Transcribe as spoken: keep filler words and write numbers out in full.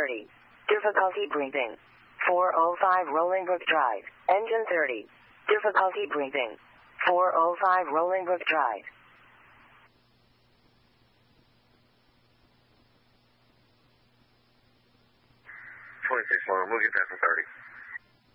thirty. Difficulty breathing. four oh five Rollingbrook Drive. Engine thirty. Difficulty breathing. four oh five Rollingbrook Drive. twenty-six one, we'll get that for thirty.